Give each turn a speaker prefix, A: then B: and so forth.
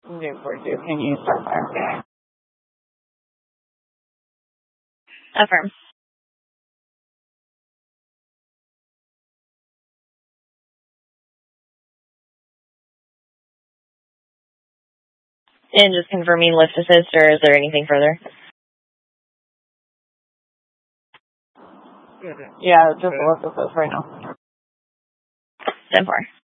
A: Newport 2, can you start fire?
B: Affirm. And just confirming lift assist, or is there anything further?
A: Yeah, just lift assist right now.
B: 10-4.